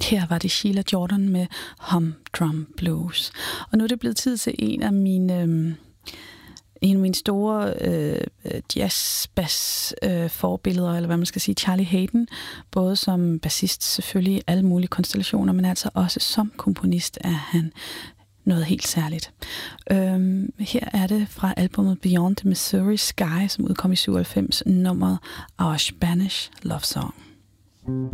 Her var det Sheila Jordan med Humdrum Blues. Og nu er det blevet tid til en af mine store jazz-bass-forbilleder, eller hvad man skal sige, Charlie Haden, både som bassist selvfølgelig i alle mulige konstellationer, men altså også som komponist er han noget helt særligt. Her er det fra albumet Beyond the Missouri Sky, som udkom i 97, nummeret Our Spanish Love Song.